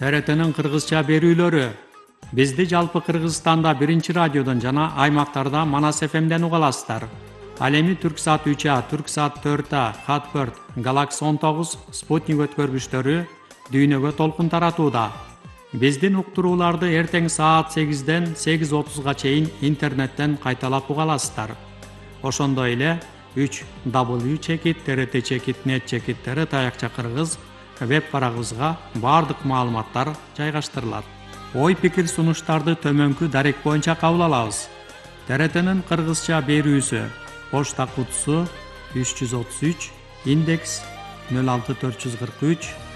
ТРТнын кыргызча берүүлөрү. Бизди жалпы Кыргызстанда 1 радиодон жана аймактарда Манас ФМден уга аласыздар. Ал эми Түрксат 3А, Түрксат 4А, Хатбird, Galaxy 19, Sputnik өткөргүчтөрү дүйнөгө толкун таратууда. Биздин уктурууларды эртең саат 8ден 8:30га чейин интернеттен кайталап уга аласыздар. Ошондой эле 3w.trt.net таякча кыргыз веб барагыбызга бардык маалыматтар жайгаштырылат. Ой пикир сунуштарды төмөнкү дарек боюнча кабыл алабыз. ТРТнын кыргызча берүүсү почта кутусу 333, индекс 06443